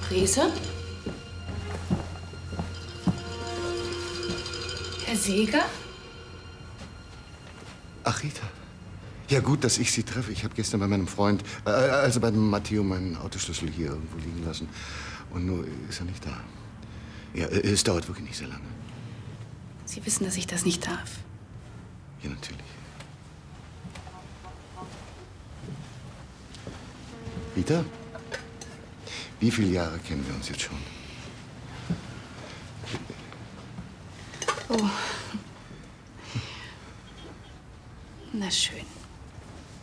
Frese? Herr Seeger? Ach, Rita. Ja, gut, dass ich Sie treffe. Ich habe gestern bei meinem Freund, also bei dem Matteo, meinen Autoschlüssel hier irgendwo liegen lassen. Und nur ist er nicht da. Ja, es dauert wirklich nicht sehr lange. Sie wissen, dass ich das nicht darf. Ja, natürlich. Rita? Wie viele Jahre kennen wir uns jetzt schon? Oh. Na schön.